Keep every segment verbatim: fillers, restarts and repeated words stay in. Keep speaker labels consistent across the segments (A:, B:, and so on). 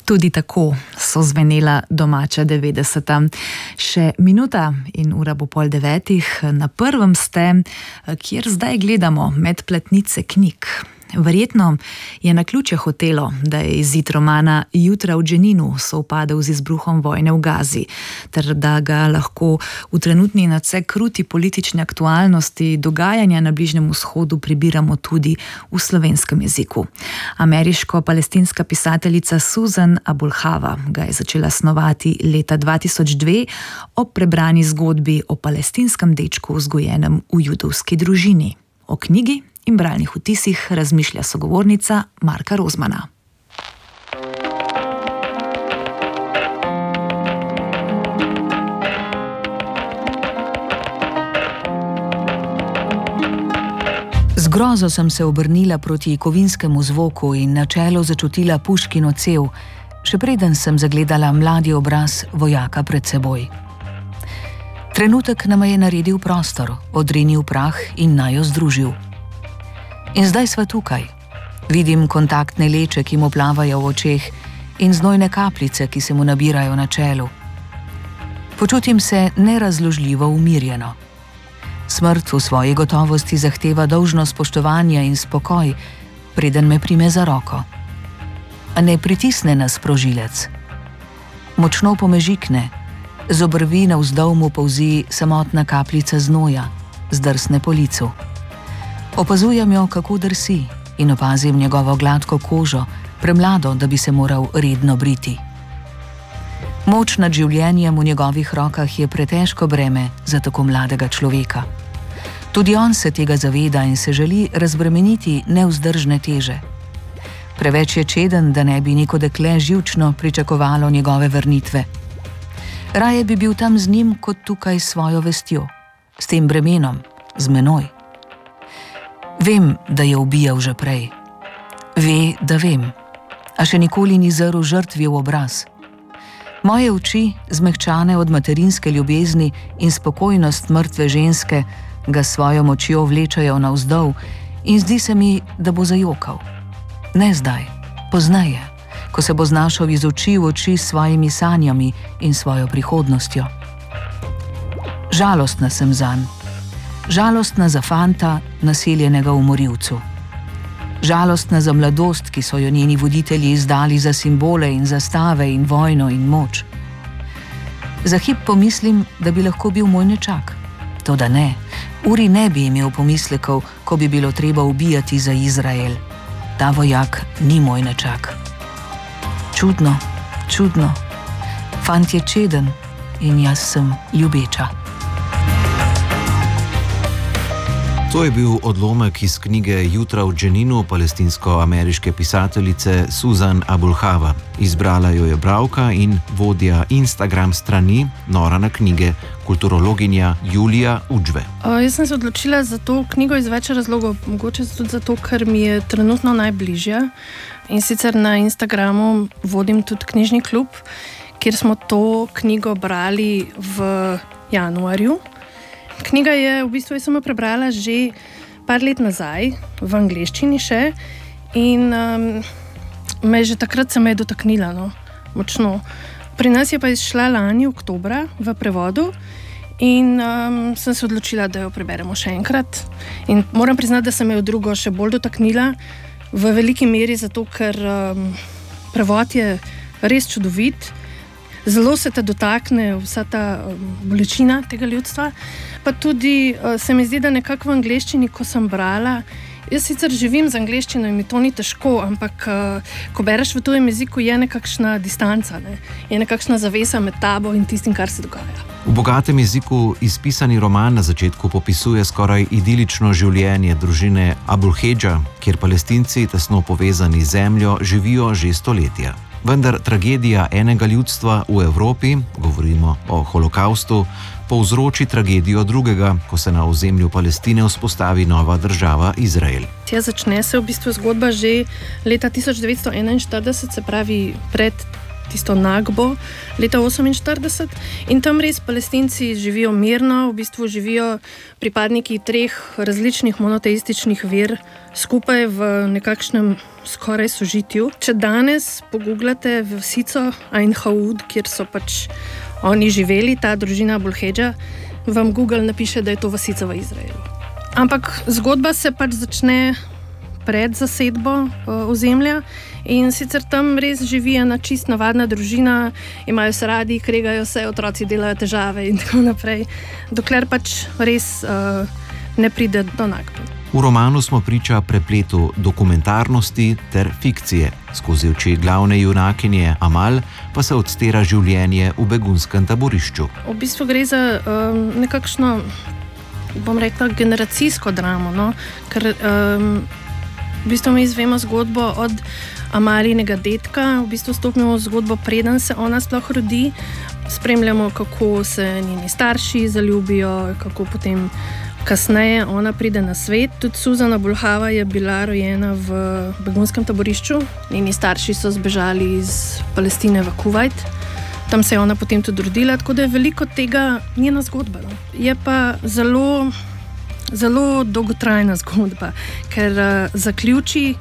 A: Tudi tako so zvenela domača devetdeseta. Še minuta in ura bo pol devetih. Na prvem ste, kjer zdaj gledamo med platnice knjig. Verjetno je naključje hotelo, da je izid romana Jutra v Dženinu sovpadel z izbruhom vojne v Gazi, ter da ga lahko v trenutni nadvse kruti politične aktualnosti dogajanja na Bližnjem vzhodu prebiramo tudi v slovenskem jeziku. Ameriško-palestinska pisateljica Susan Abulhava ga je začela snovati leta dva tisoč dve ob prebrani zgodbi o palestinskem dečku vzgojenem v judovski družini. O knjigi in bralnih vtisih razmišlja sogovornica Marka Rozmana.
B: Z grozo sem se obrnila proti kovinskemu zvoku in na čelu začutila puškino cev, še preden sem zagledala mladi obraz vojaka pred seboj. Trenutek nama je naredil prostor, odrinil prah in naju združil. In zdaj sva tukaj. Vidim kontaktne leče, ki mu plavajo v očeh, in znojne kapljice, ki se mu nabirajo na čelu. Počutim se nerazložljivo umirjeno. Smrt v svoji gotovosti zahteva dolžno spoštovanje in spokoj, preden me prime za roko. A ne pritisne na sprožilec. Močno pomežikne, z obrvi navzdol mu polzi samotna kapljica znoja, zdrsne po licu. Opazujem jo, kako drsi, in opazim njegovo gladko kožo, premlado, da bi se moral redno briti. Moč nad življenjem v njegovih rokah je pretežko breme za tako mladega človeka. Tudi on se tega zaveda in se želi razbremeniti nevzdržne teže. Preveč je čeden, da ne bi neko dekle živčno pričakovalo njegove vrnitve. Raje bi bil tam z njim kot tukaj s svojo vestjo, s tem bremenom, z menoj. Vem, da je ubijal že prej. Ve, da vem, a še nikoli ni zrl žrtvi v obraz. Moje oči, zmehčane od materinske ljubezni in spokojnost mrtve ženske, ga s svojo močjo vlečajo navzdol in zdi se mi, da bo zajokal. Ne zdaj, pozneje, ko se bo znašel iz oči v oči s svojimi sanjami in svojo prihodnostjo. Žalostna sem zanj. Žalostna za fanta, naseljenega v morilcu. Žalostna za mladost, ki so jo njeni voditelji izdali za simbole in zastave in vojno in moč. Za hip pomislim, da bi lahko bil moj nečak. Toda ne, Uri ne bi imel pomislekov, ko bi bilo treba ubijati za Izrael. Ta vojak ni moj nečak. Čudno, čudno. Fant je čeden in jaz sem ljubeča.
C: To je bil odlomek iz knjige Jutra v Dženinu palestinsko-ameriške pisateljice Susan Abulhava. Izbrala jo je bralka in vodja Instagram strani Nora na knjige, kulturologinja Julija Udžve.
D: Uh, jaz sem se odločila za to knjigo iz več razlogov. Mogoče tudi zato, ker mi je trenutno najbližja. In sicer na Instagramu vodim tudi knjižni klub, kjer smo to knjigo brali v januarju. Knjiga je, v bistvu, jaz sem jo prebrala že par let nazaj, v angleščini še, in um, me že takrat se me je dotaknila, no, močno. Pri nas je pa izšla lani oktobra v prevodu in um, sem se odločila, da jo preberemo še enkrat. In moram priznati, da se me je drugo še bolj dotaknila, v veliki meri zato, ker um, prevod je res čudovit. Zelo se te dotakne vsa ta um, bolečina tega ljudstva, pa tudi uh, se mi zdi, da nekako v angleščini, ko sem brala, jaz sicer živim z angleščino in mi to ni težko, ampak uh, ko bereš v tujem jeziku, je nekakšna distanca, ne? Je nekakšna zavesa med tabo in tistim, kar se dogaja.
C: V bogatem jeziku izpisani roman na začetku popisuje skoraj idilično življenje družine Abulhedža, kjer Palestinci, tesno povezani z zemljo, živijo že stoletja. Vendar tragedija enega ljudstva v Evropi, govorimo o holokaustu, povzroči tragedijo drugega, ko se na ozemlju Palestine vzpostavi nova država Izrael.
D: Tja začne se v bistvu zgodba že leta tisoč devetsto enainštirideset, se pravi pred tisto Nakbo leta oseminštirideset in tam res Palestinci živijo mirno, v bistvu živijo pripadniki treh različnih monoteističnih ver skupaj v nekakšnem skoraj sožitju. Če danes pogooglate vasico Ain Haud, kjer so pač oni živeli, ta družina Abul Hedža, vam Google napiše, da je to vasica v Izraelu. Ampak zgodba se pač začne pred zasedbo ozemlja in sicer tam res živi ena čist navadna družina, imajo se radi, kregajo se, otroci delajo težave in tako naprej, dokler pač res uh, ne pride do Nakbe.
C: V romanu smo priča prepletu dokumentarnosti ter fikcije. Skozi oči glavne junakinje Amal pa se odstira življenje v begunskem taborišču.
D: V bistvu gre za um, nekakšno, bom rekla, generacijsko dramo, no? Ker um, v bistvu mi izvemo zgodbo od Amalinega detka, v bistvu stopimo v zgodbo, preden se ona sploh rodi, spremljamo, kako se njeni starši zaljubijo, kako potem kasneje ona pride na svet. Tudi Suzana Bulhava je bila rojena v begunskem taborišču, njeni starši so zbežali iz Palestine v Kuvajt, tam se je ona potem tudi rodila, tako da je veliko tega njena zgodba. No? Je pa zelo Zelo dolgotrajna zgodba, ker uh, zaključi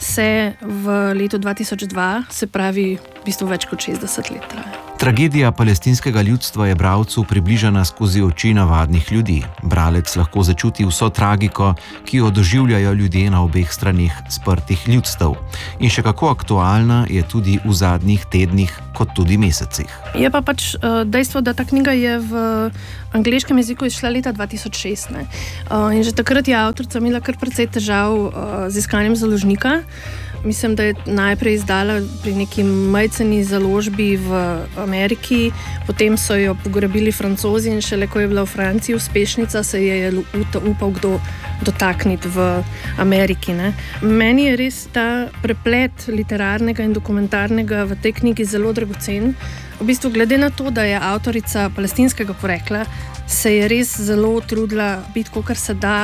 D: se v letu dva tisoč dva, se pravi v bistvu več kot šestdeset let traja.
C: Tragedija palestinskega ljudstva je bralcu približana skozi oči navadnih ljudi. Bralec lahko začuti vso tragiko, ki jo doživljajo ljudje na obeh straneh sprtih ljudstev. In še kako aktualna je tudi v zadnjih tednih, kot tudi mesecih.
D: Je pa pač uh, dejstvo, da ta knjiga je v angleškem jeziku izšla leta dva tisoč šest. Uh, in že takrat je avtorica imela kar precej težav uh, z iskanjem založnika. Mislim, da je najprej izdala pri neki majceni založbi v Ameriki, potem so jo pograbili Francozi in šele ko je bila v Franciji uspešnica, se je upal kdo dotakniti v Ameriki. Ne. Meni je res ta preplet literarnega in dokumentarnega v tej knjigi zelo dragocen. V bistvu, glede na to, da je avtorica palestinskega porekla, se je res zelo trudila biti, kolikor se da,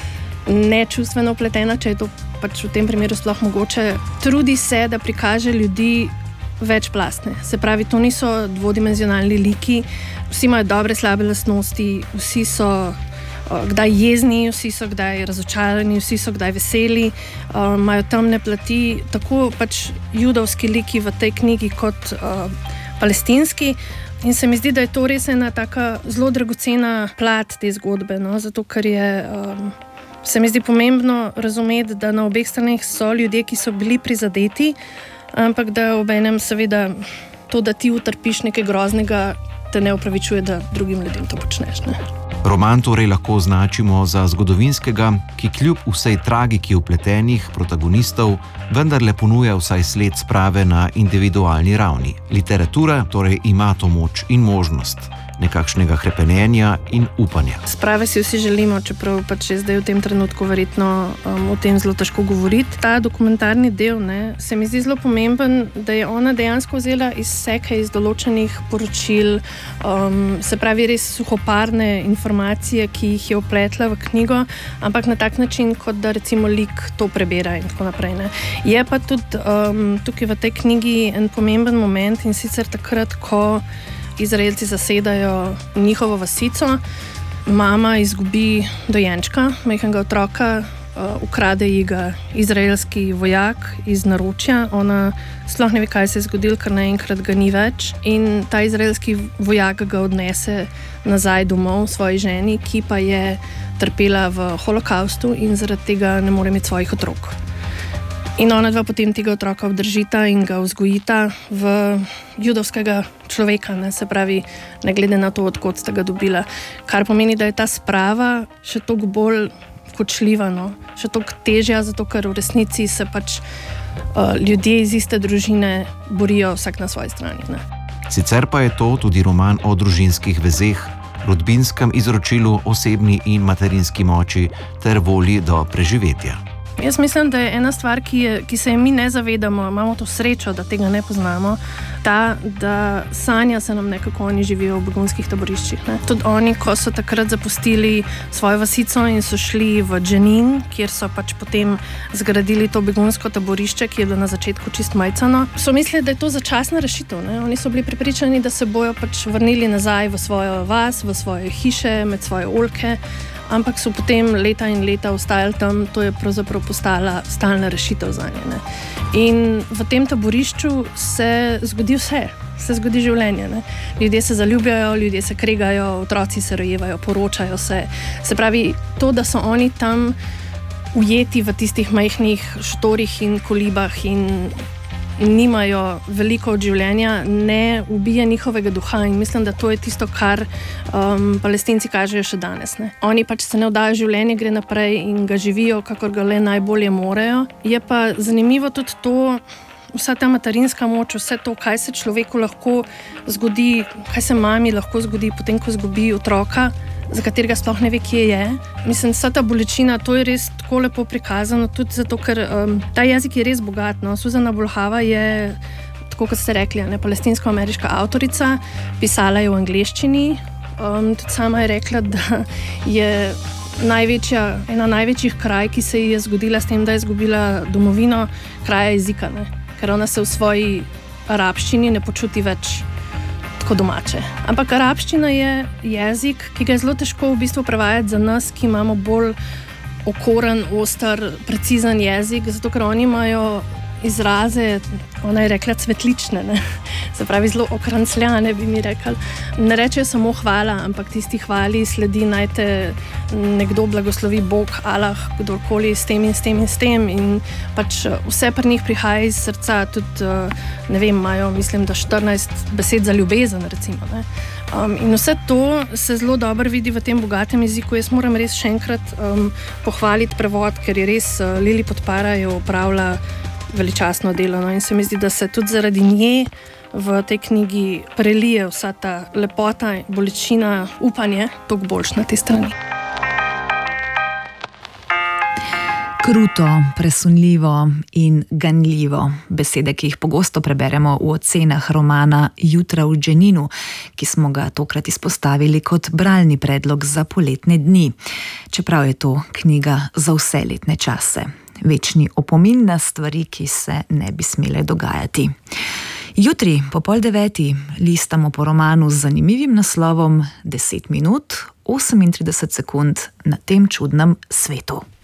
D: nečustveno upletena, če je to pač v tem primeru sploh mogoče. Trudi se, da prikaže ljudi večplastne. Se pravi, to niso dvodimenzionalni liki, vsi imajo dobre, slabe lastnosti, vsi so kdaj jezni, vsi so kdaj razočarani, vsi so kdaj veseli, imajo temne plati, tako pač judovski liki v tej knjigi kot uh, palestinski. In se mi zdi, da je to res ena taka zelo dragocena plat te zgodbe, no? Zato ker je um, se mi zdi pomembno razumeti, da na obeh straneh so ljudje, ki so bili prizadeti, ampak da obenem seveda to, da ti utrpiš nekaj groznega, te ne upravičuje, da drugim ljudem to počneš. Ne?
C: Roman torej lahko označimo za zgodovinskega, ki kljub vsej tragiki vpletenih protagonistov vendarle ponuja vsaj sled sprave na individualni ravni. Literatura torej ima to moč in možnost nekakšnega hrepenenja in upanja.
D: Sprave si vsi želimo, čeprav pač je zdaj v tem trenutku verjetno um, o tem zelo težko govoriti. Ta dokumentarni del, ne, se mi zdi zelo pomemben, da je ona dejansko vzela izseke iz določenih poročil, um, se pravi res suhoparne informacije, ki jih je vpletla v knjigo, ampak na tak način, kot da recimo lik to prebira in tako naprej. Ne. Je pa tudi um, tukaj v tej knjigi en pomemben moment in sicer takrat, ko Izraelci zasedajo njihovo vasico, mama izgubi dojenčka, majhnega otroka, uh, ukrade ji ga izraelski vojak iz naročja, ona sploh ne ve, kaj se je zgodilo, ker naenkrat ga ni več in ta izraelski vojak ga odnese nazaj domov svoji ženi, ki pa je trpela v holokaustu in zaradi tega ne more imeti svojih otrok. In ona dva potem tega otroka obdržita in ga vzgojita v judovskega človeka, ne, se pravi, ne glede na to, odkot sta ga dobila. Kar pomeni, da je ta sprava še toliko bolj kočljiva, no, še toliko težja, zato ker v resnici se pač uh, ljudje iz iste družine borijo vsak na svoji strani. Ne.
C: Sicer pa je to tudi roman o družinskih vezeh, rodbinskem izročilu, osebni in materinski moči ter volji do preživetja.
D: Jaz mislim, da je ena stvar, ki, je, ki se je mi ne zavedamo, imamo to srečo, da tega ne poznamo, ta, da sanja se nam nekako oni živijo v begunskih taboriščih. Ne? Tudi oni, ko so takrat zapustili svojo vasico in so šli v Dženin, kjer so pač potem zgradili to begunsko taborišče, ki je bilo na začetku čist majcano, so mislili, da je to začasna rešitev. Ne? Oni so bili prepričani, da se bojo pač vrnili nazaj v svojo vas, v svoje hiše, med svoje oljke, ampak so potem leta in leta ostajali tam, to je pravzaprav postala stalna rešitev za nje. Ne? In v tem taborišču se zgodi vse, se zgodi življenje. Ne? Ljudje se zaljubljajo, ljudje se kregajo, otroci se rojevajo, poročajo se. Se pravi, to, da so oni tam ujeti v tistih majhnih štorih in kolibah in in nimajo veliko od življenja, ne ubija njihovega duha in mislim, da to je tisto, kar um, Palestinci kažejo še danes. Ne. Oni pač se ne vdajo življenje, gre naprej in ga živijo, kakor ga le najbolje morejo. Je pa zanimivo tudi to, vsa ta materinska moč, vse to, kaj se človeku lahko zgodi, kaj se mami lahko zgodi potem, ko zgubi otroka, za katerega sploh ne ve, kje je. Mislim, vsa ta bolečina, to je res tako lepo prikazano, tudi zato, ker um, ta jezik je res bogat. No. Suzana Bolhava je, tako kot ste rekli, ne, palestinsko-ameriška avtorica, pisala je v angleščini. Um, tudi sama je rekla, da je največja, ena največjih kraj, ki se ji je zgodila s tem, da je izgubila domovino, kraja jezika. Ne. Ker ona se v svoji arabščini ne počuti več tako domače. Ampak arabščina je jezik, ki ga je zelo težko v bistvu prevajati za nas, ki imamo bolj okoren, oster, precizen jezik, zato ker oni imajo izraze, ona je rekla cvetlične, ne? Se pravi zelo okrancljane, bi mi rekli. Ne rečejo samo hvala, ampak tisti hvali sledi naj te nekdo blagoslovi Bog, Allah, kdorkoli s tem in s tem in s tem in pač vse pri njih prihaja iz srca, tudi, ne vem, imajo, mislim, da štirinajst besed za ljubezen, recimo, ne? Um, in vse to se zelo dobro vidi v tem bogatem jeziku. Jaz moram res še enkrat um, pohvaliti prevod, ker je res uh, Lili Podpara je opravila veličastno delo. No? In se mi zdi, da se tudi zaradi nje v tej knjigi prelije vsa ta lepota, bolečina, upanje, toliko boljš na tej strani.
A: Kruto, presunljivo in ganljivo. Besede, ki jih pogosto preberemo v ocenah romana Jutra v Dženinu, ki smo ga tokrat izpostavili kot bralni predlog za poletne dni. Čeprav je to knjiga za vse letne čase. Večni opomin na stvari, ki se ne bi smele dogajati. Jutri po pol deveti listamo po romanu z zanimivim naslovom deset minut, osemintrideset sekund na tem čudnem svetu.